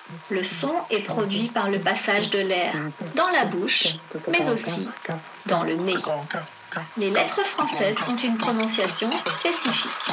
Le son est produit par le passage de l'air dans la bouche, mais aussi dans le nez. Les lettres françaises ont une prononciation spécifique.